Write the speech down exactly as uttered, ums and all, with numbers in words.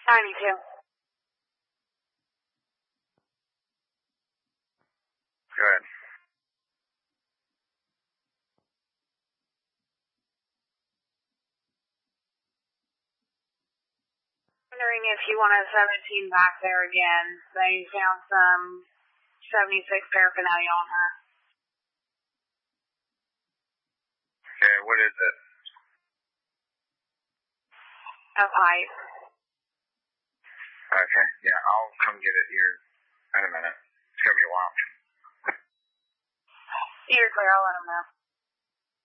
ninety-two. Go ahead. Wondering if you want a seventeen back there again. They found some seventy-six paraphernalia on her. Okay, what is it? A pipe. Okay, yeah, I'll come get it here in a minute. It's going to be a while. You're clear, I'll let them know.